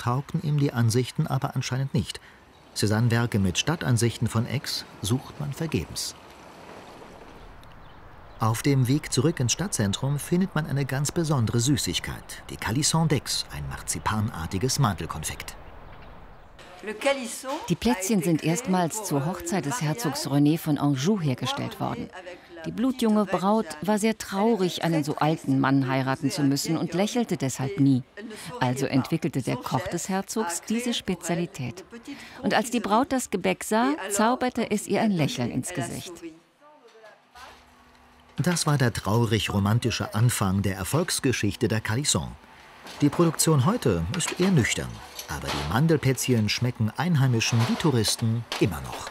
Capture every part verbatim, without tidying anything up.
taugten ihm die Ansichten aber anscheinend nicht. Cézanne-Werke mit Stadtansichten von Aix sucht man vergebens. Auf dem Weg zurück ins Stadtzentrum findet man eine ganz besondere Süßigkeit, die Calisson d'Aix, ein marzipanartiges Mandelkonfekt. Die Plätzchen sind erstmals zur Hochzeit des Herzogs René von Anjou hergestellt worden. Die blutjunge Braut war sehr traurig, einen so alten Mann heiraten zu müssen und lächelte deshalb nie. Also entwickelte der Koch des Herzogs diese Spezialität. Und als die Braut das Gebäck sah, zauberte es ihr ein Lächeln ins Gesicht. Das war der traurig-romantische Anfang der Erfolgsgeschichte der Calisson. Die Produktion heute ist eher nüchtern, aber die Mandelplätzchen schmecken Einheimischen wie Touristen immer noch.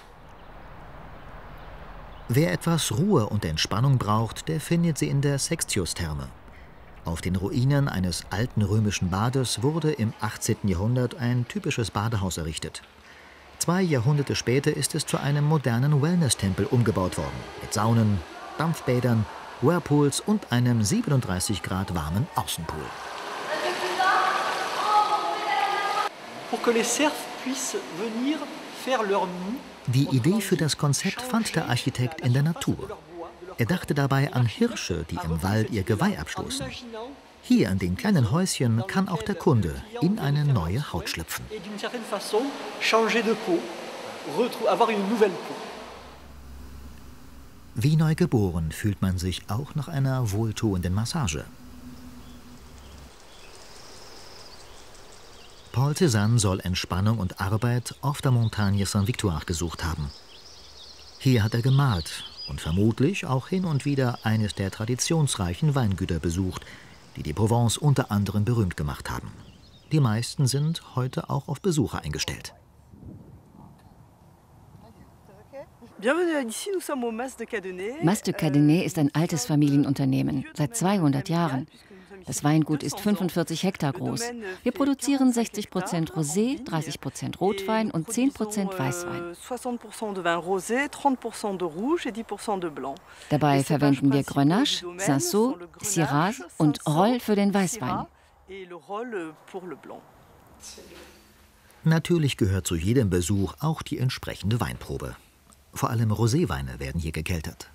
Wer etwas Ruhe und Entspannung braucht, der findet sie in der Sextius-Therme. Auf den Ruinen eines alten römischen Bades wurde im achtzehnten Jahrhundert ein typisches Badehaus errichtet. Zwei Jahrhunderte später ist es zu einem modernen Wellness-Tempel umgebaut worden, mit Saunen, Dampfbädern, Whirlpools und einem siebenunddreißig Grad warmen Außenpool. Die Idee für das Konzept fand der Architekt in der Natur. Er dachte dabei an Hirsche, die im Wald ihr Geweih abstoßen. Hier in den kleinen Häuschen kann auch der Kunde in eine neue Haut schlüpfen. Wie neu geboren fühlt man sich auch nach einer wohltuenden Massage. Paul Cézanne soll Entspannung und Arbeit auf der Montagne Saint-Victoire gesucht haben. Hier hat er gemalt und vermutlich auch hin und wieder eines der traditionsreichen Weingüter besucht, die die Provence unter anderem berühmt gemacht haben. Die meisten sind heute auch auf Besucher eingestellt. Mas de Cadenet ist ein altes Familienunternehmen, seit zweihundert Jahren. Das Weingut ist fünfundvierzig Hektar groß. Wir produzieren sechzig Prozent Rosé, dreißig Prozent Rotwein und zehn Prozent Weißwein. Dabei verwenden wir Grenache, Cinsault, Syrah und Rolle für den Weißwein. Natürlich gehört zu jedem Besuch auch die entsprechende Weinprobe. Vor allem Roséweine werden hier gekeltert.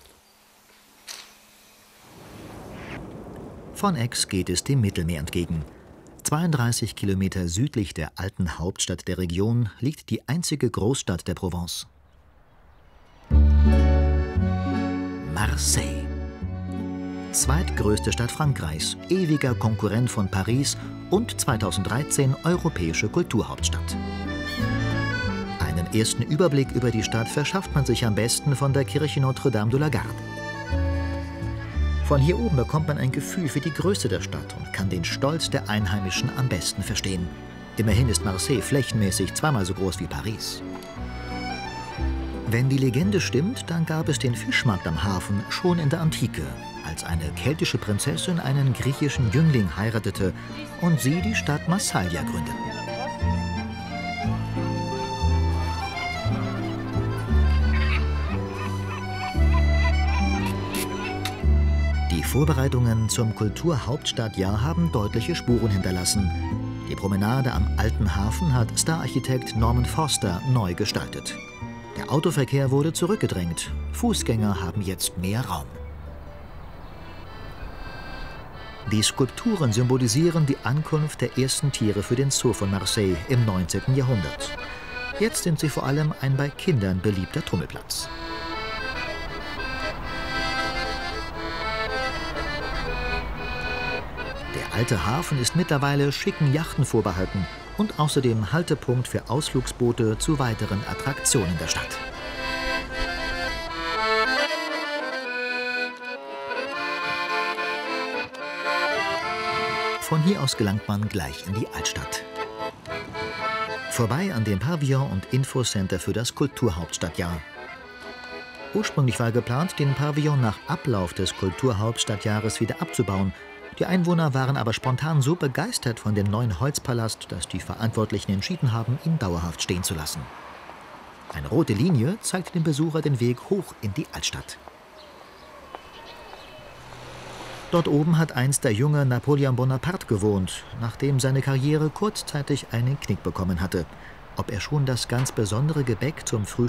Von Aix geht es dem Mittelmeer entgegen. zweiunddreißig Kilometer südlich der alten Hauptstadt der Region liegt die einzige Großstadt der Provence. Marseille. Zweitgrößte Stadt Frankreichs, ewiger Konkurrent von Paris und zweitausenddreizehn europäische Kulturhauptstadt. Einen ersten Überblick über die Stadt verschafft man sich am besten von der Kirche Notre-Dame de la Garde. Von hier oben bekommt man ein Gefühl für die Größe der Stadt und kann den Stolz der Einheimischen am besten verstehen. Immerhin ist Marseille flächenmäßig zweimal so groß wie Paris. Wenn die Legende stimmt, dann gab es den Fischmarkt am Hafen schon in der Antike, als eine keltische Prinzessin einen griechischen Jüngling heiratete und sie die Stadt Massalia gründeten. Die Vorbereitungen zum Kulturhauptstadtjahr haben deutliche Spuren hinterlassen. Die Promenade am Alten Hafen hat Stararchitekt Norman Foster neu gestaltet. Der Autoverkehr wurde zurückgedrängt. Fußgänger haben jetzt mehr Raum. Die Skulpturen symbolisieren die Ankunft der ersten Tiere für den Zoo von Marseille im neunzehnten Jahrhundert. Jetzt sind sie vor allem ein bei Kindern beliebter Tummelplatz. Der alte Hafen ist mittlerweile schicken Yachten vorbehalten und außerdem Haltepunkt für Ausflugsboote zu weiteren Attraktionen der Stadt. Von hier aus gelangt man gleich in die Altstadt. Vorbei an dem Pavillon und Infocenter für das Kulturhauptstadtjahr. Ursprünglich war geplant, den Pavillon nach Ablauf des Kulturhauptstadtjahres wieder abzubauen. Die Einwohner waren aber spontan so begeistert von dem neuen Holzpalast, dass die Verantwortlichen entschieden haben, ihn dauerhaft stehen zu lassen. Eine rote Linie zeigt dem Besucher den Weg hoch in die Altstadt. Dort oben hat einst der junge Napoleon Bonaparte gewohnt, nachdem seine Karriere kurzzeitig einen Knick bekommen hatte. Ob er schon das ganz besondere Gebäck zum Frühstück